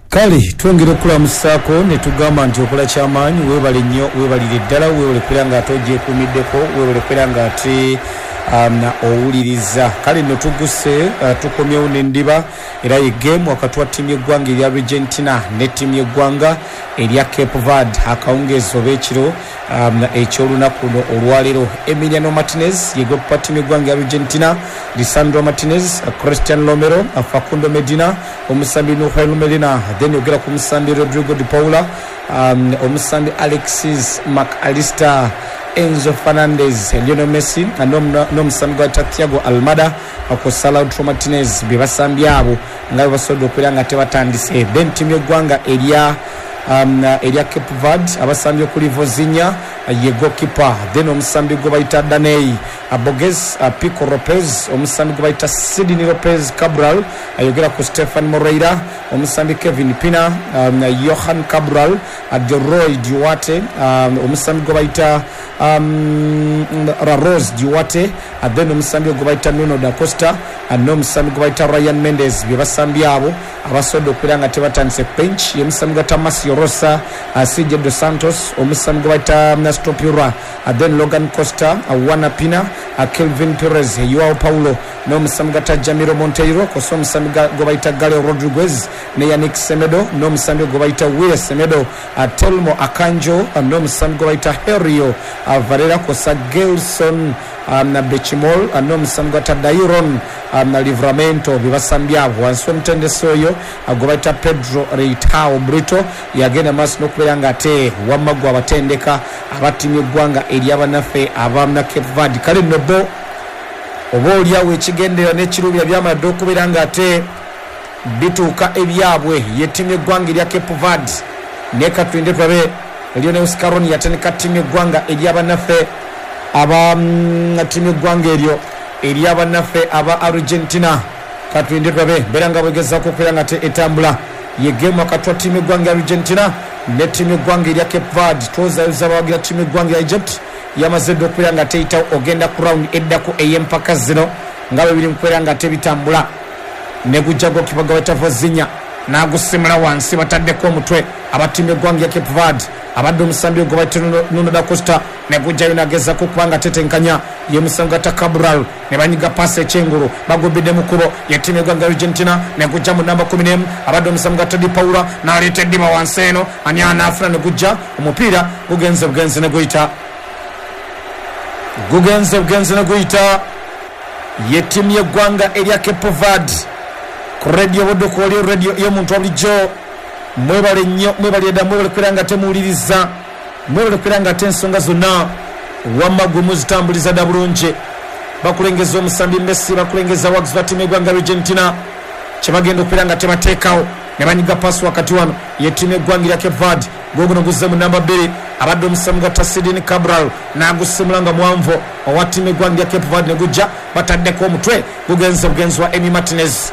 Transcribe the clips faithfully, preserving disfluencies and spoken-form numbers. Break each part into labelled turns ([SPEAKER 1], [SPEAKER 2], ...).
[SPEAKER 1] Kale twongere okulamusako ne tugamba nti okola kyamaanyi weebale nnyo weebalire ddala weebale kwera nga ate ogyekuumiddeko weebale kwera nga ate um, owuliriza. Kale nno tuguse uh, tukomyewo n'endiba era ye game wakati wa ttiimu y'eggwanga erya Argentina ne ttiimu y'eggwanga erya Cape Verde akawungeezi oba ekiro um, ekyolunaku luno olwaleero. Emiliano Martinez yegopa ttiimu y'eggwanga erya Argentina, Lisandro Martinez, uh, Cristian Romero, uh, Facundo Medina, omusambi Nuhail Medina, then yogera ku musambi Rodrigo de Paula, um, omusambi Alexis McAllister, Enzo Fernandez, Lionel Messi n'omusambi gwa Thiago Almada akosa Lautaro Martinez bebasambi abo nga basodo okwera nga tebatandise. Then ttiimu y'eggwanga erya um, erya Cape Verde abasambi okuli Vozinha ye goalkeeper, then omusambi gwe bayita Danei Abogues, uh, Pico Lopez, omusambi gwe bayita Sidney Lopez Cabral ayogera ku Stefan Moreira, omusambi Kevin Pina, um, Johan Cabral, uh, Deroy Duarte, um, omusambi gwe bayita um, Rose Duarte, uh, then omusambi gwe bayita Nuno da Costa, uh, n'omusambi gwe bayita Ryan Mendes bebasambi abo abasodo okwera nga tebatandise bench y'omusambi gwe bayita Masio Rosa, uh, C J dos Santos, omusambi gwe bayita Stopura, uh, then Logan Costa, uh, Juana Pina, uh, Kelvin Perez, Joao Paulo, n'omusambi gata Jamiro Monteiro, koso omusambi gwe bayita Galeo Rodriguez ne Yannick Semedo, n'omusambi gwe bayita Will Semedo, uh, Telmo Akanjo, uh, n'omusambi gwe bayita Herio uh, Varela, kosa Gelson um, na Bechimol, uh, n'omusambi gata Dairon um, na Livramento bebasambi abo. Wansi omutendesi oyo uh, gwe bayita Pedro Reitao Brito yagenda maaso n'okubeera nga ate wamma gwe abatendeka abattiimu y'eggwanga ery'abanaffe abamu Cape Verde. Kale nno bo oba oliawo ekigendera n'ekiruubira byamala dde okubeera nga ate bituuka ebyabwe ye ttiimu y'eggwanga erya Cape Verde ne katulinde twabe Lionel Scaroni yatendeka ttiimu y'eggwanga ery'abanaffe aba ttiimu y'eggwanga eryo ery'abanaffe aba Argentina. Katulinde twabe mbeera nga bwegezaako okubeera nga ate etambula ye game wakati wa ttiimu y'eggwanga Argentina ne ttiimu y'eggwanga erya Cape Verde. Twozayoza abawagira ttiimu y'eggwanga ya Egypt yamaze dde okubeera nga teyitawo ogenda ku round eddako ey'empaka zino nga bwe biri mu kubeera nga tebitambula. Ne gujja gokipa gwe bayita Vozinha n'agusimula wansi bataddeko omutwe abattiimu y'eggwanga ya Cape Verde abadde omusambi gwe bayita Nuno da Costa ne gujjayo n'agezaako okuba nga tetenkanya ye musambi gata Cabral ne banyiga paasi ekyengulu bagobedde mu kkubo ye ttiimu y'eggwanga Argentina ne gujja mu namba kumi n'emu abadde omusambi gata Di Paula n'aleeta eddiba wansi eno ani anaafuna ne gujja omupiira gugenze bugenze ne guyita gugenze bugenze ne guyita ye ttiimu y'eggwanga erya Cape Verde. Ku radio boddoko oli radio y'omuntu wabulijjo mwebale nnyo mwebale dda mwebale kwera nga temuwuliriza mwebale kwera nga ate ensonga zonna wamma gwe muzitambuliza dda bulungi. Bakulengeza omusambi Messi, bakulengeza wags ba ttiimu y'eggwanga Argentina kye bagenda okubeera nga tebateekawo ne banyiga paasi wakati wano ye ttiimu y'eggwanga erya Cape Verde. Gwoguno guzze mu namba bbiri abadde omusambi gwa Sidney Cabral n'agusimula nga mwanvu owa ttiimu y'eggwanga erya Cape Verde ne gujja bataddeko omutwe gugenze bugenzi wa Emi Martinez.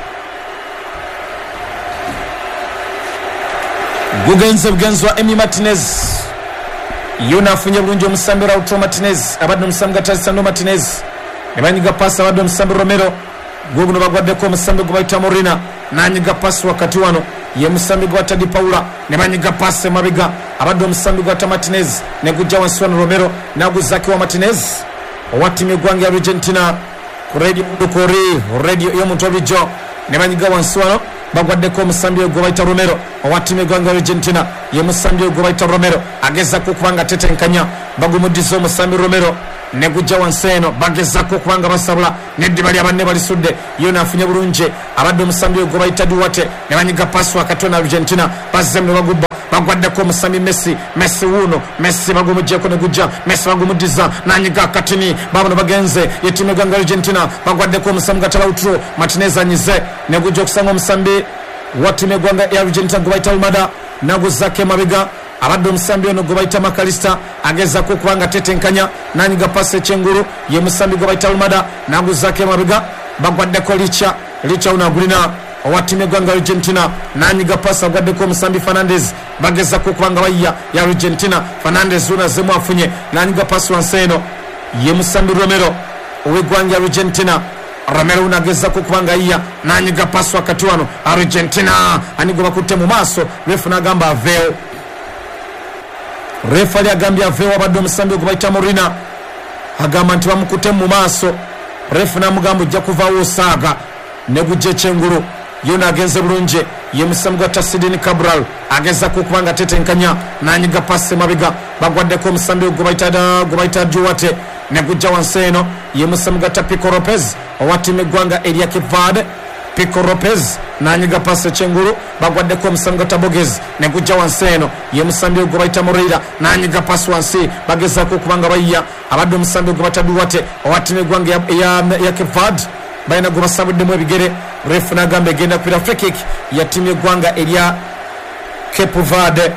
[SPEAKER 1] Gugenze bugenzi wa Emi Martinez yona afunye bulungi omusambi Lautaro Martinez abadde omusambi gata Lisandro Martinez ne banyiga paasi abadde omusambi Romero. Gwoguno bagwaddeko omusambi gwe bayita Morina n'anyiga paasi wakati wano ye musambi gwa Di Paula ne banyiga paasi emabega abadde omusambi gwa Martinez ne gujja wansi wano Romero n'aguzzaako wa Martinez owa ttiimu y'eggwanga ya Argentina. Ku radio dukori radio y'omuntu obulijjo ne banyiga wansi wano bagwaddeko omusambi gwe bayita Romero owa ttiimu y'eggwanga Argentina ye musambi gwe bayita Romero agezaako okuba nga tetenkanya bagumuddiza omusambi Romero ne gujja wansi eno bagezaako okuba nga basabula n'eddiba lya banne balisudde yo naafunye bulungi abadde omusambi gwe bayita Duarte ne banyiga paasi wakati wa Argentina bazzemu ne bagubba bagwaddeko omusambi Messi Messi wuuno Messi bagumuggyeko ne gujja Messi bagumuddiza n'anyiga akatini babono bagenze ye ttiimu y'eggwanga Argentina bagwaddeko omusambi gata Lautaro Martinez anyize ne gujja okusanga omusambi wa ttiimu y'eggwanga ya Argentina gwe bayita Almada n'aguzzaako emabega abadde omusambi ono gwe bayita Makalista agezaako okuba nga tetenkanya n'anyiga paasi ekyengulu ye musambi gwe bayita Almada n'aguzzaako emabega bagwaddeko Licha Licha uno agulina owa ttiimu y'eggwanga Argentina n'anyiga paasi agwaddeko omusambi Fernandez bagezaako okuba nga bayya ya Argentina. Fernandez uno azemu afunye n'anyiga paasi wansi eno ye musambi Romero ow'eggwanga Argentina Romero unageza kukubanga iya nanyiga pass wakati wano Argentina anigoba kutte mu maaso refu nagamba aveo refu ali agambya aveo abadde omusambi ogubayita Morina agamba nti bamukutte mu maaso refu namugamba ojja kuvaawo osaaga ne gujja ekyengulu yona agenze bulungi ye musambi gwa Tasidini Cabral ageza kukubanga tetenkanya nanyiga pass mabiga bagwaddeko omusambi ogubayita ogubayita Duarte ne gujja wansi eno ye musambi gwa Pico Lopez owatimu eggwanga erya Cape Verde Pico Lopez nanyiga pass ekyengulu bagwaddeko omusambi gwa Bogez ne gujja wansi eno ye musambi ogubayita Moreira nanyiga pass wansi bagezaako okubanga bayya abadde omusambi ogubayita Duarte owatimu eggwanga ya, ya, ya Cape Verde bayina gwe basabuddemu ebigere refu nagamba egenda kupira free kick ya timu eggwanga erya Cape Verde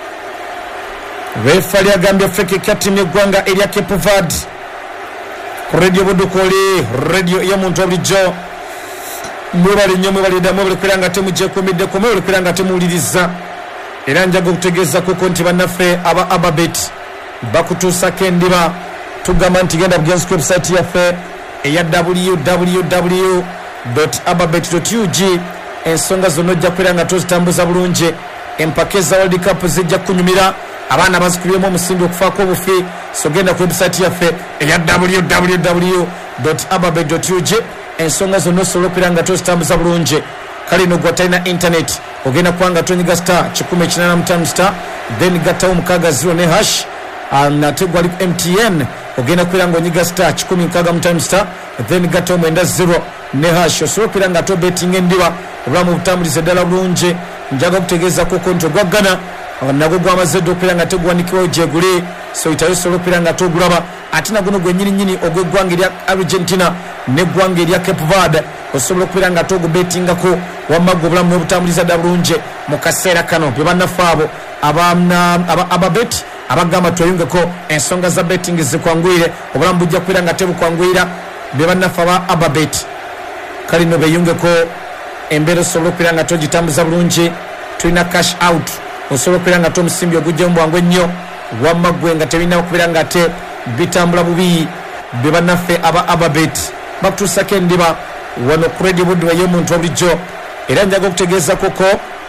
[SPEAKER 1] refu ali agambye free kick ya timu eggwanga erya Cape Verde ku radio Budukoli radio y'omuntu obulijjo mwebali nnyo mwebali dda mwebali kwera nga temugyeekuumiddeko mwebali kwera nga temuwuliriza era njaga okutegeeza kuko nti bannaffe aba Ababet bakutuusako endiba tugamba nti genda bugenzi ku website yaffe eya w w w dot ababet dot u g ensonga zonna ojja kwera nga tozitambuza bulungi empaka eza World Cup zijja kunyumira abaana bazikubyemu omusimbi okufaako obufi so genda ku website yaffe eya w w w dot ababet dot u g ensonga zonna osobola okubeera nga tozitambuza bulungi kale no gwatalina internet ogenda kuba nga tonyiga star kikumi kinana mutaano star then gattawo mukaaga zero ne hash nate gwali ku M T N ogenda kubeera nga onyiga star kikumi nkaaga mutaano star then gattawo mwenda zero ne hash osobola okubeera nga to betting endiba obulamu butambulize ddala bulungi njaga okutegeeza koko nti ogwaggana nagwo gwamaze dde okubeera nga tegwanikibwawo gyeguli so itayo osobola okubeera nga togulaba ate naguno gwe nnyininyini ogw'eggwanga erya Argentina n'eggwanga erya Cape Verde osobola okubeera nga togubetingako wamma gwe obulamu n'obutambuliza ddala bulungi mu kaseera kano bye bannaffe abo Ababet abagamba tweyungeko ensonga za betting zikwangwire obulamu bujja kubeera nga tebukwangwira bye bannaffe aba Ababet kale no beeyungeko embeera osobola okubeera nga togitambuza bulungi tulina cash out osobola okubeera nga tomusimbi ogujja mu bwangu ennyo wamma gwe nga tebirina okubeera nga te bitambula bubi bye bannaffe aba Ababet bakutuusako endiba wano ku radio budwa y'omuntu obulijjo era njaga okutegeeza koko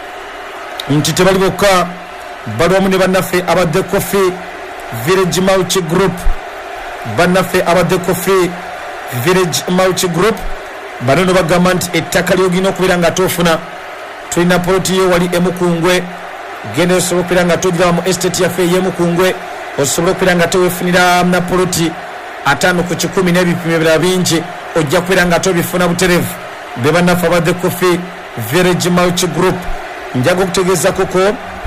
[SPEAKER 1] nti tebali bokka bali wamu ne bannaffe aba The Coffee Village Multi Group bannaffe aba The Coffee Village Multi Group bano no bagamba nti ettaka lyogina okubeera nga tofuna tulina poloti yo wali emukungwe genda osobola okubeera nga togiraba mu estate yaffe ey'emukungwe osobola okubeera nga teweefunira na poloti ataano ku kikumi n'ebipimo ebirala bingi ojja kubeera nga tobifuna buterevu be bannaffe aba The Coffee Village Multi Group njaga okutegeeza koko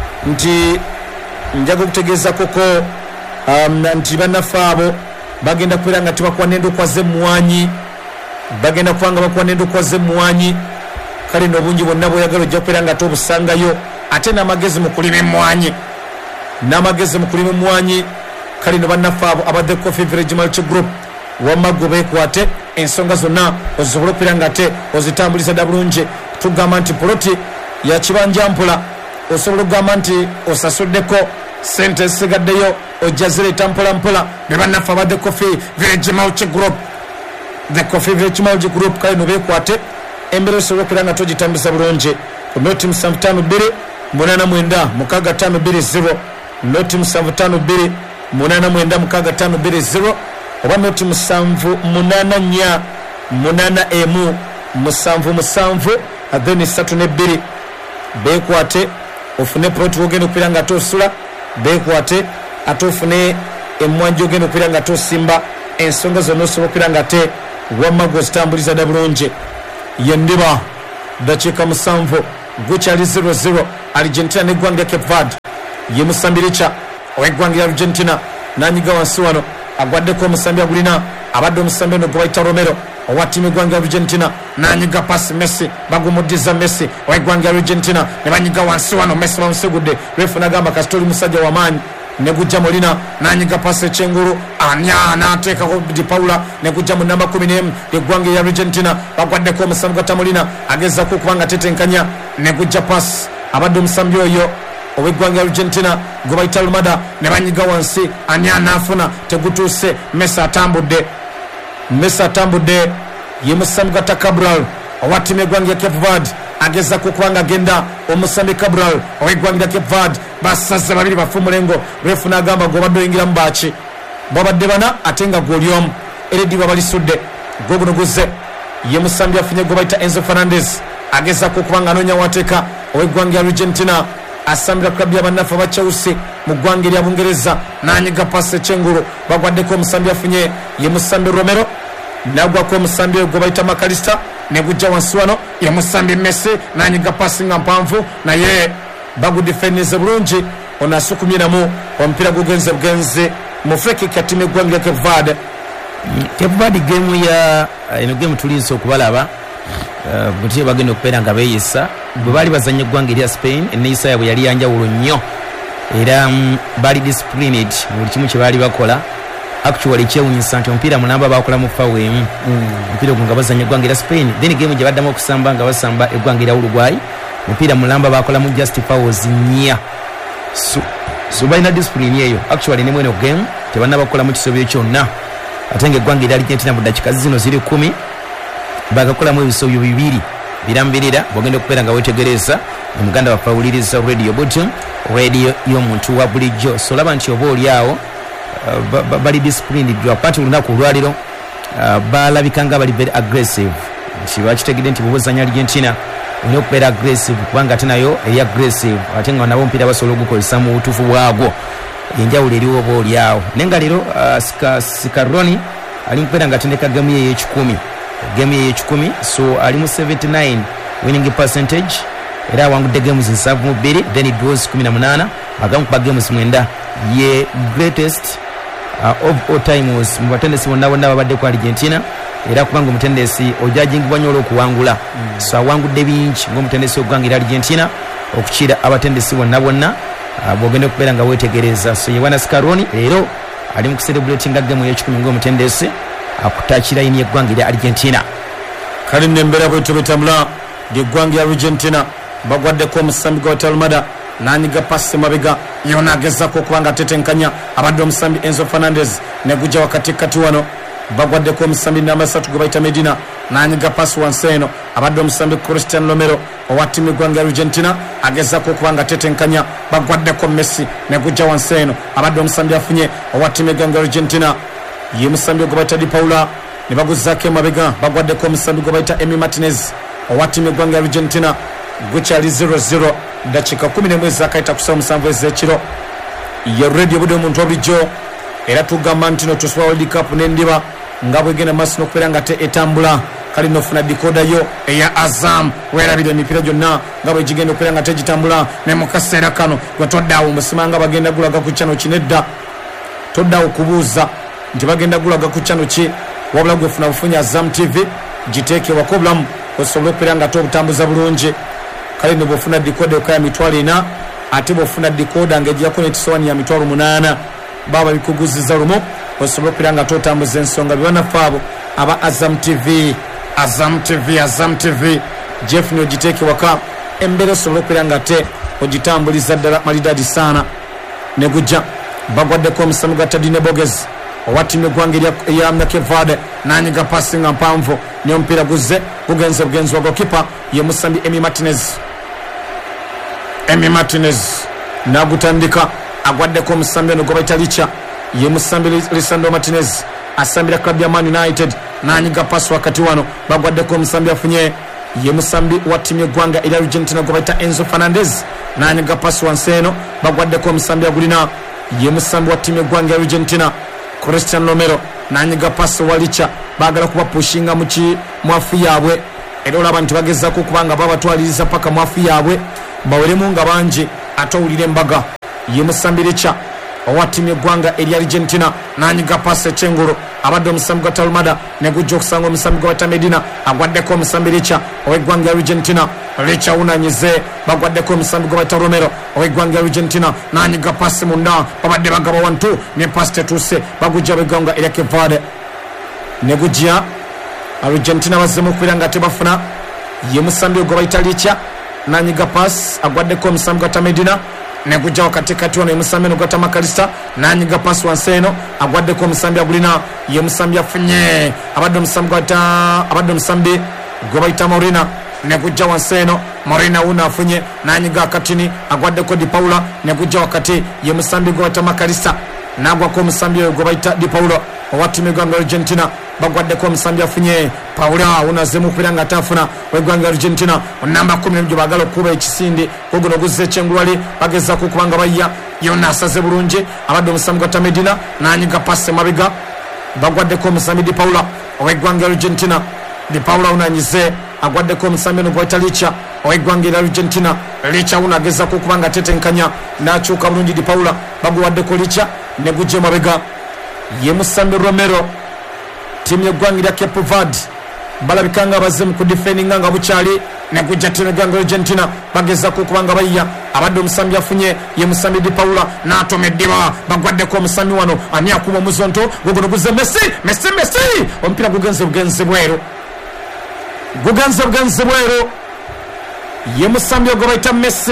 [SPEAKER 1] nti njaga okutegeeza koko um, nti bannaffe abo bagenda kubeera nga tebakuwa n'endokwa z'emmwanyi bagenda kuba nga bakuwa n'endokwa z'emmwanyi kale n'obungi bwonna bw'oyagala ojja kubeera nga tobusangayo ate n'amagezi mu kulima emmwanyi n'amagezi mu kulima emmwanyi kale no bannaffe abo aba The Coffee Village Multi Group wamma gwe beekwate ensonga zonna ozisobola okubeera nga te ozitambuliza dda bulungi tugamba nti poloti ya kibanja mpula osobola okugamba nti osasuddeko sente ezisigaddeyo ojja zireeta mpola mpola be bannaffe aba The Coffee Village Multi Group The Coffee Village Multi Group kale no beekwate embeera osobola okubeera nga togitambuliza bulungi ku noti musanvu ttaano bbiri munaana mwenda mukaaga ttaano bbiri zero noti musanvu ttaano bbiri munaana mwenda mukaaga ttaano bbiri zero oba noti musanvu munaana nnya munaana emu musanvu musanvu then ssatu n'ebbiri beekwate ofune poloti wogenda okubeera nga tosula beekwate ate ofune emmwanji ogenda okubeera nga tosimba ensonga zonna osobola okubeera nga te wamma gwe ozitambuliza dda bulungi yendiba dakiika musanvu gukyali zero zero Argentina n'eggwanga Cape Verde ye musambirica ow'eggwanga ya Argentina nanyiga wansi wano agwaddeko omusambi agulina abadde omusambi ono gwe bayita Romero owa ttiimu eggwanga ya Argentina nanyiga pasi Messi bagumuddiza Messi ow'eggwanga ya Argentina ne banyiga wansi wano Messi bamusegudde refu nagamba kasita oli musajja w'amaanyi ne gujja Molina nanyiga pasi ekyengulu anya n'ateekako Di Paula ne gujja mu namba kumi n'emu eggwanga ya Argentina bagwaddeko omusambi gwa Tamolina agezaako okuba nga tetenkanya ne gujja pasi abadde omusambi oyo ow'eggwanga ya Argentina gwe bayita Almada ne banyiga wansi ani anaafuna tegutuuse Messi atambudde Messi atambudde ye musambi gwa Cabral owatime gwangi ya Cape Verde ageza kukwanga genda omusambi Cabral owegwangira Cape Verde basaza babiri bafumulengo refu nagamba go badoyingira mbachi babadde bana atenga goliyom eredi babalisudde goguno guze ye musambi afunye go baita Enzo Fernandez ageza kukwanga nonya wateka owegwangira Argentina asambira klabu ya banafa ba Chelsea mu gwangiri ya Bungereza nanyiga passe Chenguru bagwadde ko musambi afunye ye musambi Romero nagwa ko musambi go baita Makalista ne gujja wansuano ya musambi Messi nanyiga passe ngampamvu na ye bagu defense bulungi onasukumira mu ompira gugenze bugenze mu freki katime gwangiri Cape Verde
[SPEAKER 2] Cape Verde game ya ino game tulinso okubalaba butiye bagenda okupera nga beyisa bwe bali bazanye gwangiri ya Spain enisa yabwe yali yanjawulo nnyo era um, bali disciplined mu kimu kye bali bakola actually kyewunyisa nti omupiira mulamba bakola mu fawemu omupiira mm. nga bazanye gwangiri ya Spain then game gye baddamu okusamba nga basamba eggwangiri ya Uruguay omupiira mulamba bakola mu just fouls nnya so, so balina discipline eyo actually ne mweno game tebanna bakola mu kisobyo kyonna ate nga eggwangiri ya Argentina mu dakika zino ziri kumi bagakola mu ebisobyo bibiri birambirira bogenda okupera nga wetegereza omuganda wafawuliriza radio button radio y'omuntu wa bulijjo so laba nti oba oliawo uh, bali disciplined apart olunaku olwaliro uh, balabikanga bali very aggressive nti bakitegedde nti bwobozanya Argentina olina okubeera aggressive kubanga ate nayo eri aggressive ate nga nabo omupiira basobola ogukozesa mu butuufu bwagwo enjawulo eriwo oba oliawo naye nga leero uh, Scaroni ali mukubeera nga atendeka gamu ye ey'ekikumi game ye chikumi so ali mu seventy-nine winning percentage era wangudde games nsavu mu bbiri then it was kumi na munana agamu kwa games mwenda ye greatest uh, of all times mu batendesi bonna bonna babadde ku Argentina era kubanga omutendesi ojajingibwa nnyo olw'okuwangula mm. so awangudde bingi ng'omutendesi ogwangira Argentina okukira abatendesi bonna bonna uh, bwogenda okubeera nga weetegereza so Yohana Scaroni leero ali mu kucelebratinga game y'ekikumi ng'omutendesi akutachira ini eggwangiri Argentina
[SPEAKER 1] kali nembera bwe tubetambula eggwangiri Argentina bagwadde ko musambi gwa Almada nanyiga passe mabega yona agezako kubanga tetenkanya abadde omusambi Enzo Fernandez ne gujja wakati kati wano bagwadde ko musambi namba three gwe bayita Medina nanyiga passe wanseno abadde omusambi Cristiano Romero owatimi eggwangiri Argentina agezako kubanga tetenkanya bagwadde ko Messi ne gujja wanseno abadde omusambi afunye owatimi eggwangiri Argentina ye musambi gobaita Di Paula ne baguzake mabega bagwadde ko musambi gobaita Emi Martinez owatime gwanga Argentina guchali zero zero dakika kumi n'emwezi akaita kusaba musanvu ezekiro ye radio bude omuntu obulijjo era tugamba nti no tuswa World Cup n'endiba nga bwegenda maaso n'okubeera nga te etambula kali nofuna dikoda yo eya Azam werabira emipira gyonna nga bwe gigenda okubeera nga tegitambula ne mu kaseera kano gwe toddaawo musimanga bagenda gulaga ku kyano kinedda toddaawo kubuuza nti bagenda gulaga ku chano ki wabula gwe funa bufunya Azam T V giteeke wakobulamu osobola okubeera nga tobutambuza bulungi kale ne bwofuna dikoda okaya mitwalo ena ate bwofuna dikoda ng'ejjako netisowani ya mitwalo munaana baba bikuguziza lumu osobola okubeera nga totambuza ensonga bibanafe abo aba Azam T V Azam T V Azam T V Jeff ne ogiteeke waka embeera osobola okubeera nga te ogitambuliza ddala malidadi saana ne gujja bagwaddeko omusambi gwa Tadine Bogez owatime gwangiri ya Cape Verde nanyiga passing mpanvu ne omupiira guze gugenze bugenzi wa goalkeeper ye musambi Emi Martinez Emi Martinez nagutandika agwaddeko omusambi no gobaita Licha ye musambi Lisandro Martinez asambira club ya Man United nanyiga pass wakati wano bagwaddeko omusambi afunye ye musambi watimye gwanga ila Argentina gobaita Enzo Fernandez nanyiga pass wanseno bagwaddeko omusambi agulina ye musambi watimye gwanga Argentina Cristiano Romero nanyiga pass walicha bagala kuba pushinga muchi mwafu yabwe era olaba nti bagezako kubanga baba twaliriza paka mwafu yabwe baweremu nga banji atowulire embaga ye musambiricha owatimye gwanga eri Argentina nanyiga pass Chenguru abadde omusambi gwa Almada ne gujja okusanga omusambi gwa Medina agwaddeko omusambiricha ow'eggwanga Argentina Licha unanyize bagwaddeko omusambi gwa Romero ow'eggwanga Argentina nanyiga pass munda babadde bagaba one two ne pass tetuse bagujja beganga eri Cape Verde ne gujja Argentina bazemu kubeera nga tebafuna ye musambi gwa Licha nanyiga pass agwaddeko omusambi gwa Medina negujja wakati kati wano emusambi nogata Makalista nanyiga pass wanseno agwaddeko omusambi agulina ye musambi afunye abadde omusambi gwata abadde omusambi gwe bayita Morina negujja wanseno Morina una afunye nanyiga akatini agwaddeko Di Paula negujja wakati ye musambi gwata Makalista nagwako omusambi gwe bayita Di Paula owatimu eggwanga Argentina bagwaddeko omusambi afunye Paula unazemu kupira nga atafuna weggwanga Argentina namba kumi n'ebyo bagala okuba ekisindi koguno guzze ekyengulwali bagezaako okubanga bayya yonna asaze bulungi abadde omusambi gwata Medina nanyiga passe mabega bagwaddeko omusambi Di Paula oweggwanga Argentina Di Paula unanyize agwaddeko omusambi no gwayita Licha oweggwanga Argentina Licha unagezaako okubanga tetenkanya nakyuka bulungi Di Paula baguwaddeko Licha negujje mabega ye musambi Romero timu yeggwanga lya Cape Verde balabikanga abaze mu kudifendinga nga bukyali negujja timu yeggwanga Argentina bagezaako okubanga bayya abadde omusambi afunye ye musambi Di Paula n'atomeddiwa bagwaddeko omusambi wano ani akuma omuzonto guguno guze Messi Messi Messi omupiira gugenze bugenze bweru gugenze bugenze bweru ye musambi ogwo bayita Messi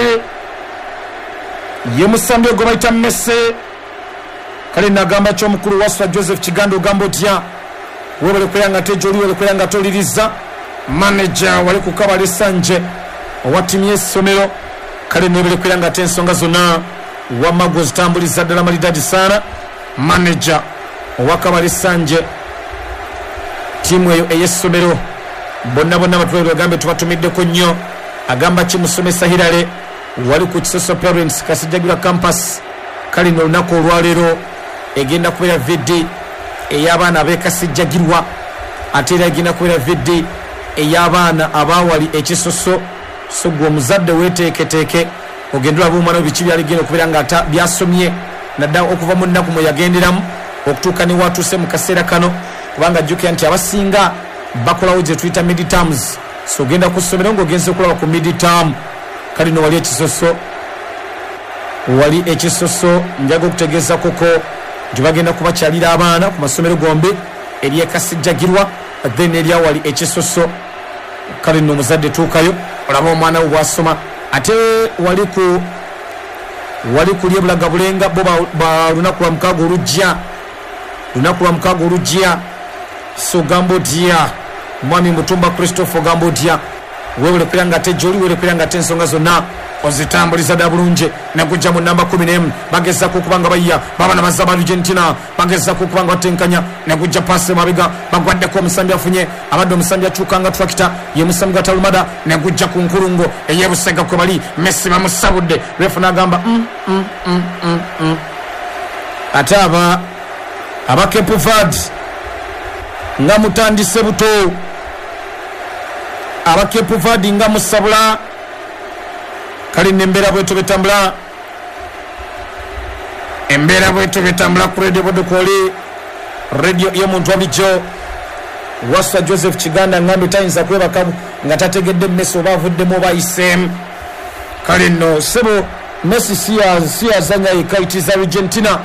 [SPEAKER 1] ye musambi ogwo bayita Messi kale nagamba ky'omukulu waswa Joseph Kigando ogamba otya webale kweyanga tejoli webale kweyanga toliriza manager wali kukaba lesanje owatimu y'essomero kale nebale kweyanga ate ensonga zonna wamago zitambuliza ddala malidadi sana manager owakaba lesanje timu eyo ey'essomero bonna bonna batwalire bagambe tubatumiddeko nnyo agamba kimusomesa Hirale wali ku Kisoso Parents Kasijjagirwa campus kale no lunaku olwaleero egenda kubeera vidde ey'abaana ab'ekasijjagirwa ate era egenda kubeera vidde ey'abaana abawali ekisoso so gwe omuzadde weeteeketeeke ogenda olaba omwana biki byaligenda okubeera nga byasomye naddala okuva mu nnaku mwe yagenderamu okutuuka ne watuuse mu kaseera kano kubanga jjukira nti abasinga bakolawo gye tuyita mid terms so ogenda ku ssomero ng'ogenze okulaba ku mid term kale no wali ekisoso wali ekisoso njaga okutegeeza koko nti bagenda kubakyalira abaana ku masomero gombi eryekasijjagirwa then eryawali ekisoso kale nno omuzadde tuukayo olaba omwana we bwasoma ate wali ku wali ku lyebulaga bulenga bo lunaku lwa mukaaga olujja lunaku lwa mukaaga olujja so gamba otya mwami Mutumba Christopher gamba otya wewerekwera nga ate joli wewerekwera nga ate ensonga zonna ozitambuliza dda bulungi negujja mu namba kumi n'emu bagezaako okubanga bayya babana bazaba Argentina bagezaako okubanga batenkanya negujja passe mabega bagwaddeko omusambi afunye abadde omusambi akyukanga tractor ye musambi gwa Talumada negujja ku nkulungo ey'ebusega kwe bali Messi bamusabudde refu n'agamba mm, mm, mm, mm, mm. ate aba aba Cape Verde nga mutandise buto aba Cape Verde nga musabula kale nembeera bwetu betambula embeera bwetu betambula ku radio bodokoli radio y'omuntu wabijo waswa Joseph Kiganda ngambe tayinza kwebaka nga tategedde Messi oba avuddemu oba ayiseemu kale nno sebo Messi siyazanya eka it is Argentina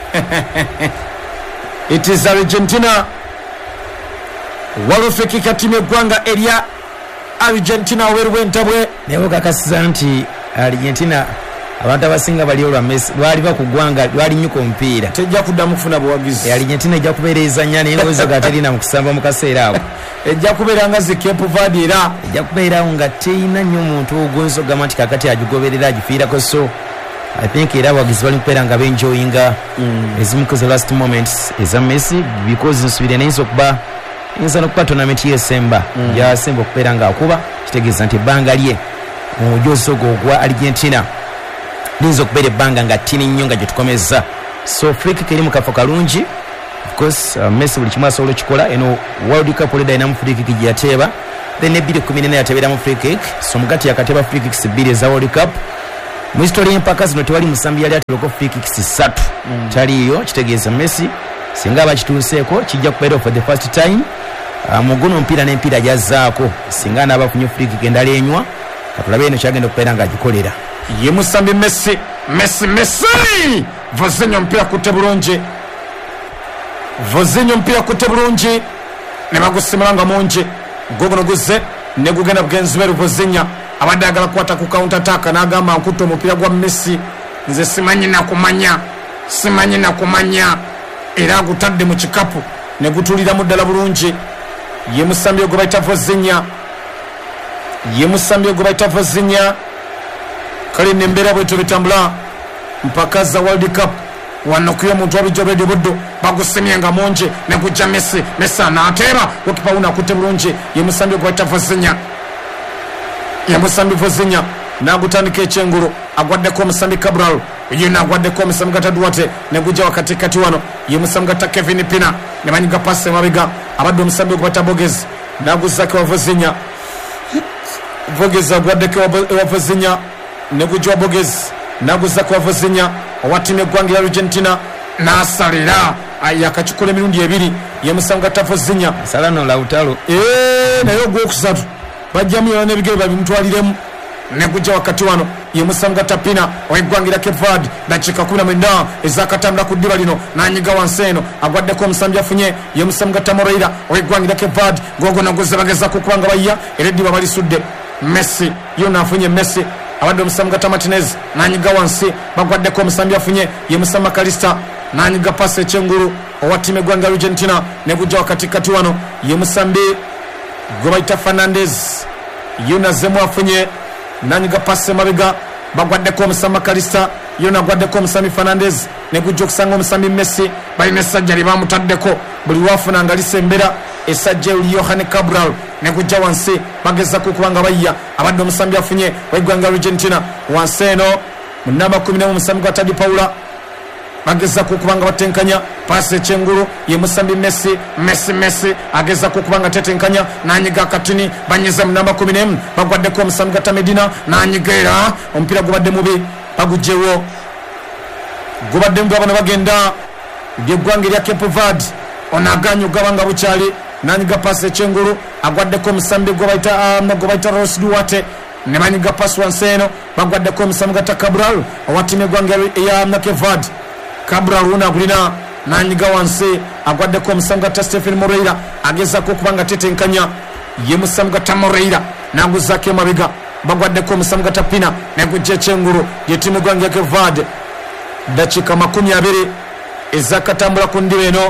[SPEAKER 1] it is Argentina walofekika timu eggwanga erya Argentina weruwe entabwe
[SPEAKER 2] newo kakasiza nti Argentina abantu abasinga bali olwa Messi lwali bakugwanga lwali nyuko omupiira
[SPEAKER 1] tejja kuddamu kufuna buwagizi
[SPEAKER 2] Argentina ejja kubeereza nnya n'engozo gaterina mu kusamba mu kaseera ako
[SPEAKER 1] ejja kubeera nga zi Cape Verde era
[SPEAKER 2] ejja kubeerawo nga teyina nnyo omuntu ogonzo gamba nti kakati agigoberera agifiirako so I think era abawagizi bali kubeera nga benjoyinga mm. ezimu ku the last moments eza Messi because nsubire nayinza okuba inza nokuba tournament y'esemba mm. yasemba okubeera nga akuba kitegeeza nti ebbanga lye mu mujozi ogwo ogwa Argentina liyinza okubeera ebbanga nga ttini nnyo nga gyetukomeza so free kick eri mu kafo kalungi of course uh, Messi buli kimu asobola okikola eno World Cup oleda inamu free kick gye yateeba then ebbiri kumi n'ena yateeberamu free kick so mugati yakateeba free kicks bbiri eza World Cup mu history y'empaka zino tewali musambi yali ateebako free kicks ssatu mm. taliiyo kitegeeza Messi singa abakituuseeko kijja kubeera for the first time uh, muguno omupiira n'empiira gyazzaako singa n'abafunye free kick endala enywa katulabe eno kyagenda okubeera ng'agikolera
[SPEAKER 1] ye musambi Messi Messi Messi vozinyo mpira kutte bulungi vozinyo mpira kutte bulungi ne bagusimula nga mungi gogono guzze ne gugenda bugenzi bweru vozinya abadde agala kukwata ku counter attack n'agamba nkutte omupiira gwa Messi nze simanyi na kumanya simanyi na kumanya era gutadde mu kikapu ne gutulira mu ddala bulungi ye musambi ogwo bayita Vozinya ye musambi ogwo bayita Vozinya kale nembeera bwetu bitambula mpaka za World Cup wano kuyo muntu wabijobedde buddo bagusemye nga monje ne kujja Messi Messi anateeba wakipa una akutte bulungi ye musambi ogwo bayita Vozinya ye musambi Vozinya nagutandika ekyengulu agwaddeko omusambi Cabral ye nagwaddeko omusambi gata Duarte ne gujja wakati kati wano ye musambi gata Kevin Pina ne banyiga passe mabega abadde omusambi ogwo bayita Bogez naguzake wa Vozinya Bogez agwaddeko wa Vozinya ne gujja Bogez naguzake wa Vozinya owatime eggwanga lya Argentina n'asalira yakakikola emirundi ebiri ye musambi gata Vozinya
[SPEAKER 2] salano Lautaro
[SPEAKER 1] ee naye ogwokusatu bajjamu yona n'ebigere babimutwaliremu ne gujja wakati wano ye musambi gata Pina oweggwangira Kevad dakika kumi na mwenda ezakatambula ku ddiba lino n'anyiga wansi eno agwaddeko omusambi afunye ye musambi gata Moreira oweggwangira Kevad gogo naguze bagezaako okubanga bayya era eddiba balisudde Messi yona afunye Messi abadde omusambi gata Martinez n'anyiga wansi bagwaddeko omusambi afunye ye musambi Kalista n'anyiga pasi ekyengulu owa ttiimu eggwanga Argentina ne gujja wakati kati wano ye musambi gwe bayita Fernandez yona zemu afunye nanyiga passe mabega bagwaddeko omusambi Kalista yona agwaddeko omusambi Fernandez ne gujja okusanga omusambi Messi balina essajja lye bamutaddeko buli wafuna nga lisembera essajja Johan Cabral ne gujja wansi bagezako okubanga bayya abadde omusambi afunye weggwanga Argentina wansi eno mu namba kumi n'emu omusambi gwa Tadi Paula bagezako okubanga batenkanya pasi ekyengulu ye musambi Messi Messi Messi agezako okubanga tetenkanya n'anyiga akatini banyiza mu namba kumi n'emu bagwaddeko omusambi gata Medina n'anyiga era omupiira gubadde mubi bagugjewo gubadde mubi abana bagenda ly'eggwanga erya Cape Verde ono aganya ogabanga bukyali n'anyiga pasi ekyengulu agwaddeko omusambi gwe bayita gwe bayita Ross Duarte ne banyiga pasi wansi eno bagwaddeko omusambi gata Cabral owa ttiimu eggwanga eya Cape Verde Cabral una gulina nanyiga wansi agwaddeko omusambi gata Stephen Moreira agezako okubanga tetenkanya ye musambi gata Moreira naguzako emabega bagwaddeko omusambi gata Pina negujja ekyengulu ye ttiimu eggwanga ya Cape Verde dakika makumi abiri ezakatambula ku ndiba eno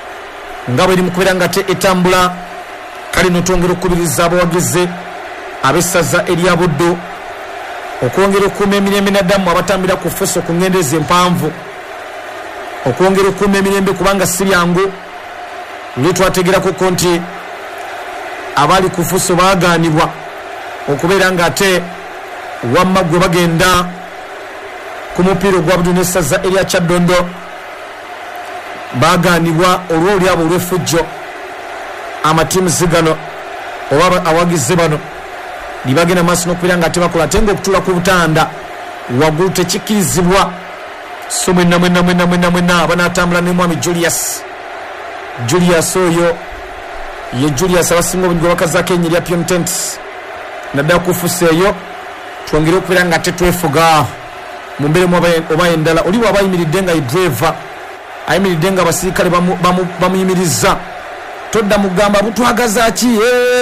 [SPEAKER 1] nga bweri mukubeera nga te etambula kale notwongera okukubiriza abawagizi ab'essaza erya Buddu okwongera okuuma emirembe naddamu abatambira ku feso ku ngendeezi empanvu okwongera okuuma emirembe kubanga si byangu lwe twategerako nti abali ku fuso baagaanibwa okubeera nga ate wamma gwe bagenda ku mupiira ogwa Buddu n'essaza erya Kyaddondo baagaanibwa olw'oli abo olw'effujjo amatiimuzi gano oba awagizi bano libagenda maaso n'okubeera nga ate bakola ate ngaokutuula ku butanda waggulu tekikkirizibwa so mwenna mwenna mwenna mwenna mwenna abanatambula ne mwami Julius Julius oyo ye Julius abasinga obungi bakazaako ennyi lya Piontent naddala kufusa eyo twongere okubeera nga tetwefuga mu mbeeremu oba endala oli bw'aba ayimiridde nga ye driver ayimiridde nga abasirikale bamuyimiriza todda mugamba butwagaza ki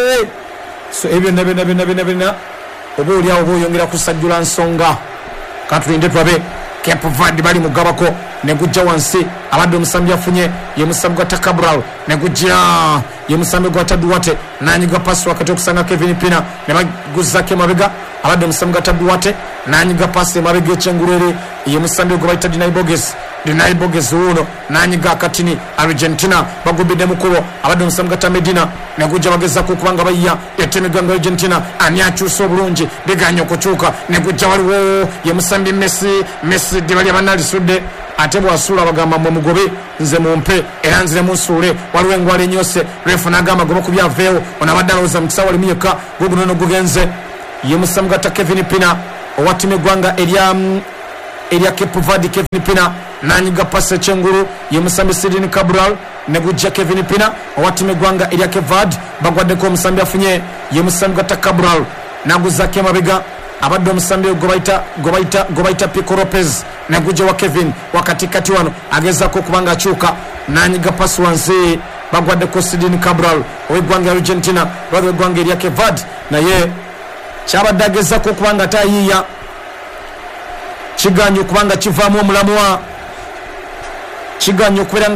[SPEAKER 1] so ebyo byonna byonna byonna byonna byonna oba oli awo oba oyongera kusajjula nsonga katulinde twabe Cape Verde bali mugabako ne gujja wansi abadde omusambi afunye ye musambi gwa Cabral ne gujja ye musambi gwa Duarte n'anyiga pasi wakati okusanga Kevin Pina ne baguzako emabega abadde omusambi gwa Duarte n'anyiga pasi emabega ekyengulu eri ye musambi gwe bayita Dinai Bogez Dinai Bogez uno n'anyiga akatini Argentina bagubidde mukubo abadde omusambi gwa Medina ne gujja bagezako okubanga bayya yatema eggwanga Argentina ani akyusa obulungi biganya okukyuka ne gujja waliwo ye musambi Messi Messi ddiba lya bannalisudde ate bwasuula bagamba mwe mugobe nze mumpe era nzire munsuule waliwo engwala enyose refu n'agamba goba ku byaveewo ono abadde alowooza mu kisaawa limu yekka guguno no gugenze ye musambi gata Kevin Pina owa ttiimu eggwanga erya erya Cape Verde Kevin Pina n'anyiga pasi ekyengulu ye musambi Sidney Cabral ne gujja Kevin Pina owa ttiimu eggwanga erya Cape Verde bagwaddeko omusambi afunye ye musambi gata Cabral n'aguzako emabega abadde omusambi gwe bayita Pico Lopez ne gujja wa Kevin wakati kati wano agezako okubanga akyuka n'anyiga pasi wansi bagwaddeko Sidney Cabral ow'eggwanga Argentina lwali w'eggwanga erya Cape Verde naye kyabadde agezako okubanga tayiiya kiganye okubanga kivaamu omulamwa kiganye okubeera